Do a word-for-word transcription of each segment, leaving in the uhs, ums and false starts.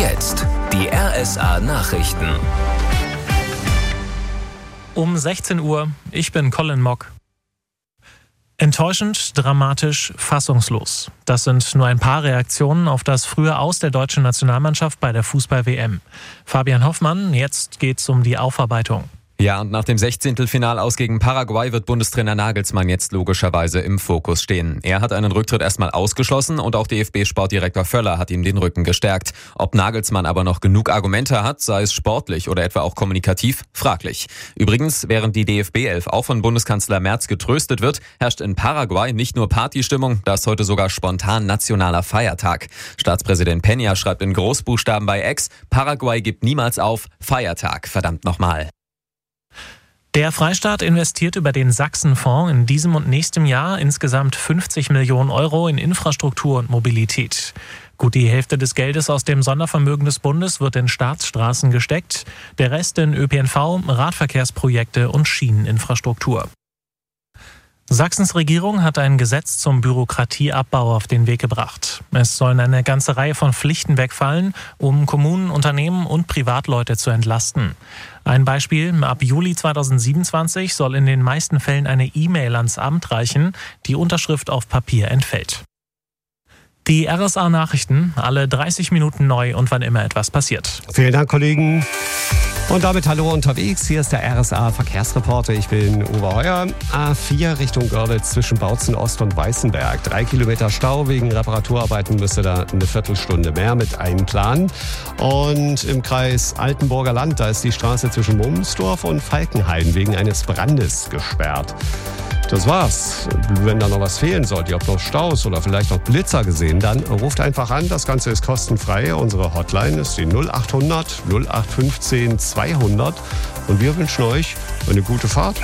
jetzt die R S A-Nachrichten. Um sechzehn Uhr, ich bin Colin Mock. Enttäuschend, dramatisch, fassungslos. Das sind nur ein paar Reaktionen auf das frühe Aus der deutschen Nationalmannschaft bei der Fußball-W M. Fabian Hoffmann, jetzt geht's um die Aufarbeitung. Ja, und nach dem Sechzehntelfinal aus gegen Paraguay wird Bundestrainer Nagelsmann jetzt logischerweise im Fokus stehen. Er hat einen Rücktritt erstmal ausgeschlossen und auch D F B-Sportdirektor Völler hat ihm den Rücken gestärkt. Ob Nagelsmann aber noch genug Argumente hat, sei es sportlich oder etwa auch kommunikativ, fraglich. Übrigens, während die D F B elf auch von Bundeskanzler Merz getröstet wird, herrscht in Paraguay nicht nur Partystimmung, da ist heute sogar spontan nationaler Feiertag. Staatspräsident Peña schreibt in Großbuchstaben bei X, Paraguay gibt niemals auf, Feiertag, verdammt nochmal. Der Freistaat investiert über den Sachsenfonds in diesem und nächstem Jahr insgesamt fünfzig Millionen Euro in Infrastruktur und Mobilität. Gut die Hälfte des Geldes aus dem Sondervermögen des Bundes wird in Staatsstraßen gesteckt, der Rest in Ö P N V, Radverkehrsprojekte und Schieneninfrastruktur. Sachsens Regierung hat ein Gesetz zum Bürokratieabbau auf den Weg gebracht. Es sollen eine ganze Reihe von Pflichten wegfallen, um Kommunen, Unternehmen und Privatleute zu entlasten. Ein Beispiel, ab Juli zweitausendsiebenundzwanzig soll in den meisten Fällen eine E-Mail ans Amt reichen, die Unterschrift auf Papier entfällt. Die R S A-Nachrichten, alle dreißig Minuten neu und wann immer etwas passiert. Vielen Dank, Kollegen. Und damit hallo unterwegs, hier ist der R S A-Verkehrsreporter, ich bin Uwe Heuer. A vier Richtung Görlitz zwischen Bautzen Ost und Weißenberg. Drei Kilometer Stau, wegen Reparaturarbeiten müsste da eine Viertelstunde mehr mit einplanen. Und im Kreis Altenburger Land, da ist die Straße zwischen Mumsdorf und Falkenhain wegen eines Brandes gesperrt. Das war's. Wenn da noch was fehlen sollte, ihr habt noch Staus oder vielleicht noch Blitzer gesehen, dann ruft einfach an. Das Ganze ist kostenfrei. Unsere Hotline ist die null acht hundert null acht fünfzehn zweihundert. Und wir wünschen euch eine gute Fahrt.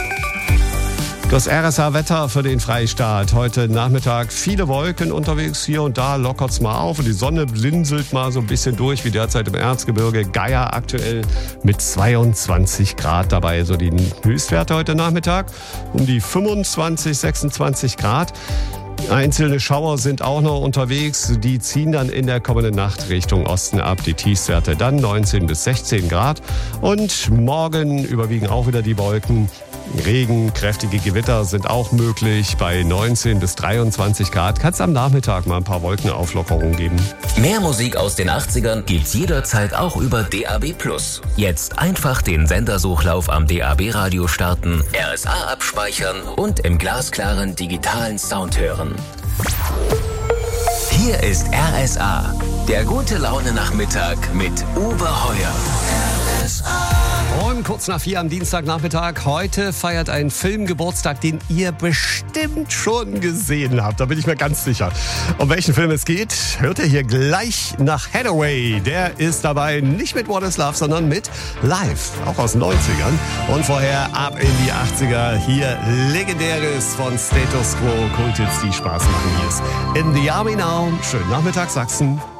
Das R S A-Wetter für den Freistaat. Heute Nachmittag viele Wolken unterwegs. Hier und da lockert's mal auf. Und die Sonne blinzelt mal so ein bisschen durch, wie derzeit im Erzgebirge. Geier aktuell mit zweiundzwanzig Grad dabei. So die Höchstwerte heute Nachmittag um die fünfundzwanzig, sechsundzwanzig Grad. Einzelne Schauer sind auch noch unterwegs. Die ziehen dann in der kommenden Nacht Richtung Osten ab. Die Tiefstwerte dann neunzehn bis sechzehn Grad. Und morgen überwiegen auch wieder die Wolken. Regen, kräftige Gewitter sind auch möglich bei neunzehn bis dreiundzwanzig Grad. Kann es am Nachmittag mal ein paar Wolkenauflockerungen geben. Mehr Musik aus den achtzigern gibt's jederzeit auch über D A B plus. Jetzt einfach den Sendersuchlauf am D A B-Radio starten, R S A abspeichern und im glasklaren digitalen Sound hören. Hier ist R S A, der gute Laune-Nachmittag mit Uwe Heuer. R S A. Und kurz nach vier am Dienstagnachmittag. Heute feiert ein Film Geburtstag, den ihr bestimmt schon gesehen habt. Da bin ich mir ganz sicher. Um welchen Film es geht, hört ihr hier gleich nach Hathaway. Der ist dabei nicht mit What is Love, sondern mit Live. Auch aus den neunzigern. Und vorher ab in die achtziger. Hier Legendäres von Status Quo. Kulthits, die Spaß machen. Hier ist In the Army Now. Schönen Nachmittag, Sachsen.